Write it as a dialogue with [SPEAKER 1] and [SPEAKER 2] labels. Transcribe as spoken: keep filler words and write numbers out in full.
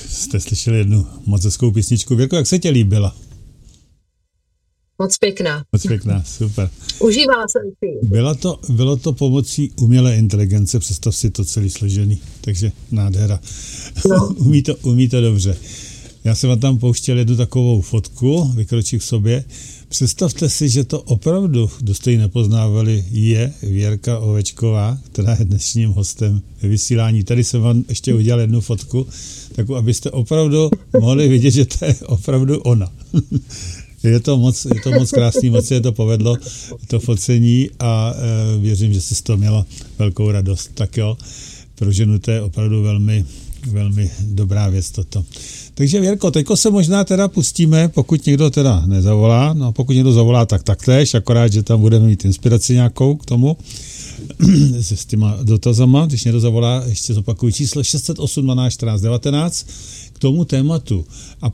[SPEAKER 1] jste slyšeli jednu moc hezkou písničku. Věrko, jak se tě líbila?
[SPEAKER 2] Moc pěkná.
[SPEAKER 1] Moc pěkná, super.
[SPEAKER 2] Užívala jsem si.
[SPEAKER 1] Bylo to, bylo to pomocí umělé inteligence, představ si to celý složený, takže nádhera. No. umí, to, umí to dobře. Já jsem vám tam pouštěl jednu takovou fotku, vykročí k sobě. Představte si, že to opravdu, kdo jste ji nepoznávali, je Věrka Ovečková, která je dnešním hostem ve vysílání. Tady jsem vám ještě udělal jednu fotku, tak abyste opravdu mohli vidět, že to je opravdu ona. Je to moc, je to moc krásný, moc se je to povedlo, to focení a e, věřím, že jsi z toho měla velkou radost. Tak jo, pro ženu to je opravdu velmi, velmi dobrá věc toto. Takže Věrko, teďko se možná teda pustíme, pokud někdo teda nezavolá, no pokud někdo zavolá, tak taktéž, akorát, že tam budeme mít inspiraci nějakou k tomu, s těma dotazama, když někdo zavolá, ještě zopakuju číslo šest set osm dvanáct čtrnáct devatenáct k tomu tématu. A